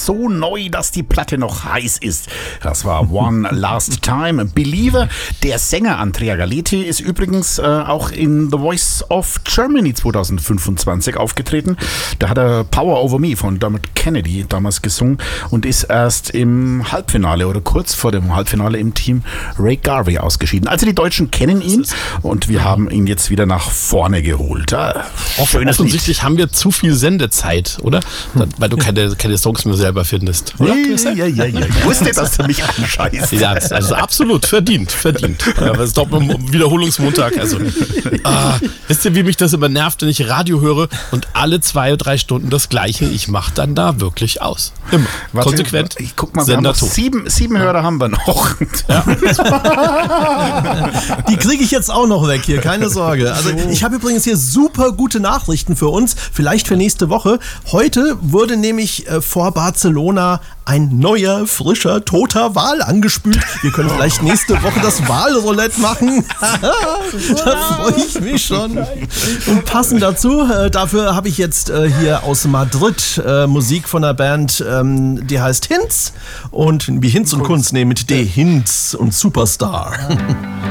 so neu, dass die Platte noch heiß ist. Das war One Last Time. Believer. Der Sänger Andrea Galetti ist übrigens auch in The Voice of Germany 2025 aufgetreten. Da hat er Power Over Me von Dermot Kennedy damals gesungen und ist erst im Halbfinale oder kurz vor dem Halbfinale im Team Ray Garvey ausgeschieden. Also die Deutschen kennen ihn und wir haben ihn jetzt wieder nach vorne geholt. Offensichtlich haben wir zu viel Sendezeit, oder? Weil du keine Songs mehr selber findest. Oder? Ja. Ich wusste, dass du mich anscheißt. Ja, also absolut, verdient. Aber es ist doch ein Wiederholungsmontag. Also, wisst ihr, wie mich das immer nervt, wenn ich Radio höre und alle 2 oder 3 Stunden das Gleiche? Ich mache dann da wirklich aus. Immer. Konsequent. Ich guck mal, wir haben noch 7 Hörer haben wir noch. Ja. Die kriege ich jetzt auch noch weg hier, keine Sorge. Also ich habe übrigens hier super gute Nachrichten für uns, vielleicht für nächste Woche. Heute wurde nämlich vor Barcelona ein neuer, frischer, toter Wal angespült. Wir können vielleicht nächste Woche das Walroulette machen. Da freue ich mich schon. Und passend dazu, dafür habe ich jetzt hier aus Madrid Musik von einer Band, die heißt Hinz. Und wie Hinz und Kunst, mit D, Hinz und Superstar.